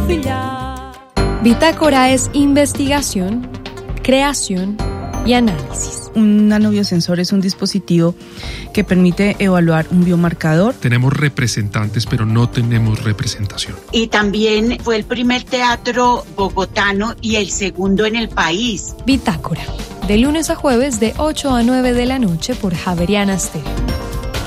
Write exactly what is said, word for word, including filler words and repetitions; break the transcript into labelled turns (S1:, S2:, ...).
S1: brillar.
S2: Bitácora es investigación, creación y análisis.
S3: Un nanobiosensor es un dispositivo que permite evaluar un biomarcador.
S4: Tenemos representantes, pero no tenemos representación.
S5: Y también fue el primer teatro bogotano y el segundo en el país.
S2: Bitácora, de lunes a jueves de ocho a nueve de la noche por Javeriana Stereo.